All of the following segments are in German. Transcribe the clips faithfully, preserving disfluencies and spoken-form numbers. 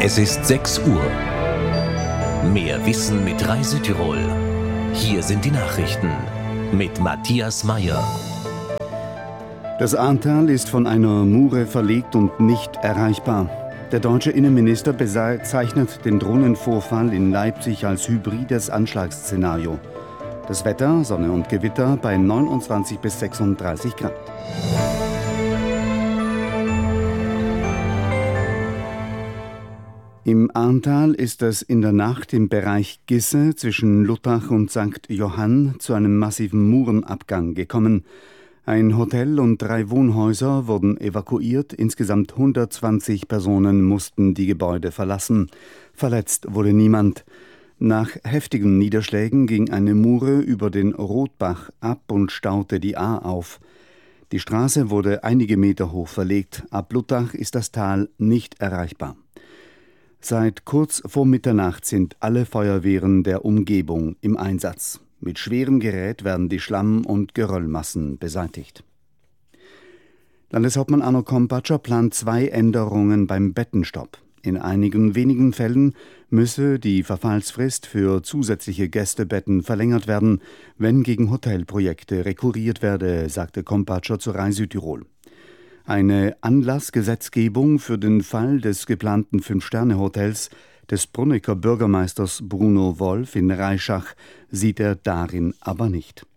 Es ist sechs Uhr. Mehr Wissen mit Rai Südtirol. Hier sind die Nachrichten mit Matthias Meyer. Das Ahrtal ist von einer Mure verlegt und nicht erreichbar. Der deutsche Innenminister bezeichnet den Drohnenvorfall in Leipzig als hybrides Anschlagsszenario. Das Wetter, Sonne und Gewitter bei neunundzwanzig bis sechsunddreißig Grad. Im Ahrtal ist es in der Nacht im Bereich Gisse zwischen Luttach und Sankt Johann zu einem massiven Murenabgang gekommen. Ein Hotel und drei Wohnhäuser wurden evakuiert. Insgesamt hundertzwanzig Personen mussten die Gebäude verlassen. Verletzt wurde niemand. Nach heftigen Niederschlägen ging eine Mure über den Rotbach ab und staute die Ahr auf. Die Straße wurde einige Meter hoch verlegt. Ab Luttach ist das Tal nicht erreichbar. Seit kurz vor Mitternacht sind alle Feuerwehren der Umgebung im Einsatz. Mit schwerem Gerät werden die Schlamm- und Geröllmassen beseitigt. Landeshauptmann Arno Kompatscher plant zwei Änderungen beim Bettenstopp. In einigen wenigen Fällen müsse die Verfallsfrist für zusätzliche Gästebetten verlängert werden, wenn gegen Hotelprojekte rekurriert werde, sagte Kompatscher zu Rai Südtirol. Eine Anlassgesetzgebung für den Fall des geplanten Fünf-Sterne-Hotels des Brunneker Bürgermeisters Bruno Wolf in Reischach sieht er darin aber nicht.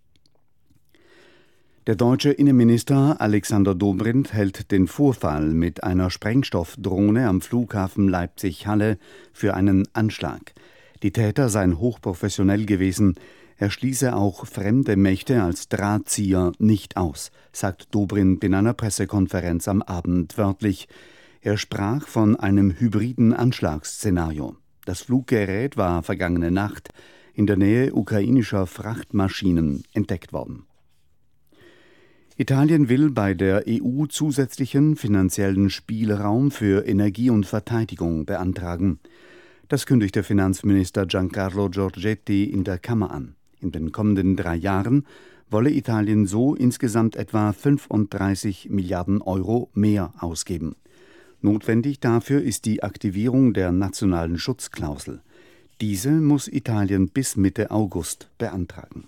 Der deutsche Innenminister Alexander Dobrindt hält den Vorfall mit einer Sprengstoffdrohne am Flughafen Leipzig-Halle für einen Anschlag. Die Täter seien hochprofessionell gewesen. Er schließe auch fremde Mächte als Drahtzieher nicht aus, sagt Dobrindt in einer Pressekonferenz am Abend wörtlich. Er sprach von einem hybriden Anschlagsszenario. Das Fluggerät war vergangene Nacht in der Nähe ukrainischer Frachtmaschinen entdeckt worden. Italien will bei der E U zusätzlichen finanziellen Spielraum für Energie und Verteidigung beantragen. Das kündigte Finanzminister Giancarlo Giorgetti in der Kammer an. In den kommenden drei Jahren wolle Italien so insgesamt etwa fünfunddreißig Milliarden Euro mehr ausgeben. Notwendig dafür ist die Aktivierung der nationalen Schutzklausel. Diese muss Italien bis Mitte August beantragen.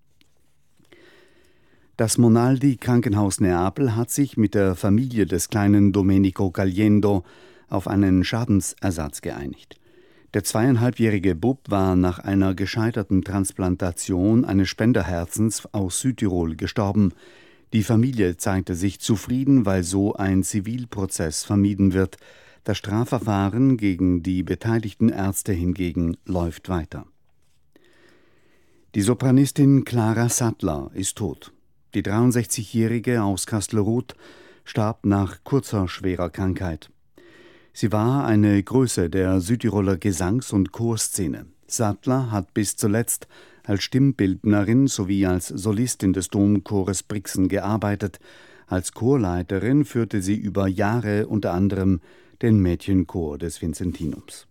Das Monaldi-Krankenhaus Neapel hat sich mit der Familie des kleinen Domenico Caliendo auf einen Schadensersatz geeinigt. Der zweieinhalbjährige Bub war nach einer gescheiterten Transplantation eines Spenderherzens aus Südtirol gestorben. Die Familie zeigte sich zufrieden, weil so ein Zivilprozess vermieden wird. Das Strafverfahren gegen die beteiligten Ärzte hingegen läuft weiter. Die Sopranistin Clara Sattler ist tot. Die dreiundsechzigjährige aus Kastelruth starb nach kurzer schwerer Krankheit. Sie war eine Größe der Südtiroler Gesangs- und Chorszene. Sattler hat bis zuletzt als Stimmbildnerin sowie als Solistin des Domchores Brixen gearbeitet. Als Chorleiterin führte sie über Jahre unter anderem den Mädchenchor des Vinzentinums.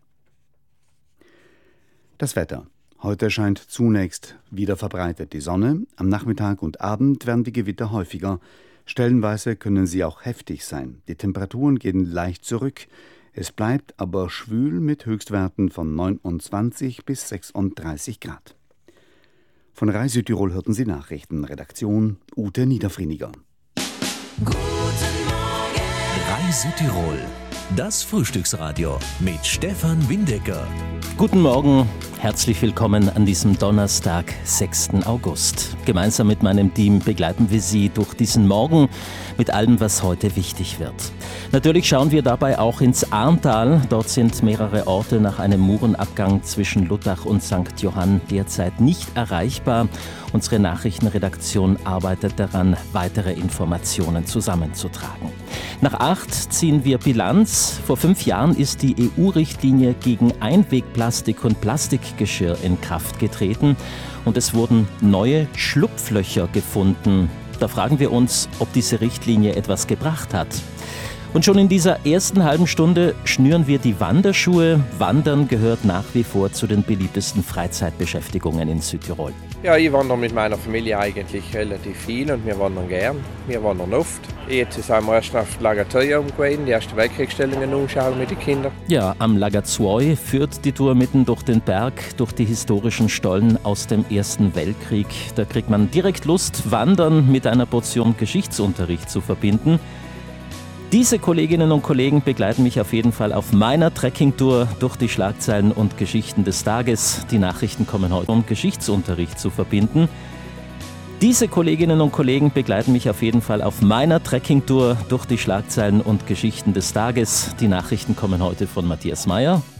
Das Wetter. Heute scheint zunächst wieder verbreitet die Sonne. Am Nachmittag und Abend werden die Gewitter häufiger. Stellenweise können sie auch heftig sein. Die Temperaturen gehen leicht zurück. Es bleibt aber schwül mit Höchstwerten von neunundzwanzig bis sechsunddreißig Grad. Von Rai Südtirol hörten Sie Nachrichten. Redaktion Ute Niederfrieniger. Guten Morgen! Rai Südtirol. Das Frühstücksradio mit Stefan Windecker. Guten Morgen, herzlich willkommen an diesem Donnerstag, sechsten August. Gemeinsam mit meinem Team begleiten wir Sie durch diesen Morgen mit allem, was heute wichtig wird. Natürlich schauen wir dabei auch ins Ahrtal. Dort sind mehrere Orte nach einem Murenabgang zwischen Luttach und Sankt Johann derzeit nicht erreichbar. Unsere Nachrichtenredaktion arbeitet daran, weitere Informationen zusammenzutragen. Nach acht ziehen wir Bilanz. Vor fünf Jahren ist die E U-Richtlinie gegen Einwegplastik und Plastikgeschirr in Kraft getreten und es wurden neue Schlupflöcher gefunden. Da fragen wir uns, ob diese Richtlinie etwas gebracht hat. Und schon in dieser ersten halben Stunde schnüren wir die Wanderschuhe. Wandern gehört nach wie vor zu den beliebtesten Freizeitbeschäftigungen in Südtirol. Ja, ich wandere mit meiner Familie eigentlich relativ viel und wir wandern gern. Wir wandern oft. Jetzt sind wir erst auf Lagatuoi gewesen, die erste Weltkriegsstellungen anschauen mit den Kindern. Ja, am Lagatuoi führt die Tour mitten durch den Berg, durch die historischen Stollen aus dem Ersten Weltkrieg. Da kriegt man direkt Lust, Wandern mit einer Portion Geschichtsunterricht zu verbinden. Diese Kolleginnen und Kollegen begleiten mich auf jeden Fall auf meiner Trekkingtour durch die Schlagzeilen und Geschichten des Tages. Die Nachrichten kommen heute, um Geschichtsunterricht zu verbinden. Diese Kolleginnen und Kollegen begleiten mich auf jeden Fall auf meiner Trekkingtour durch die Schlagzeilen und Geschichten des Tages. Die Nachrichten kommen heute von Matthias Mayer.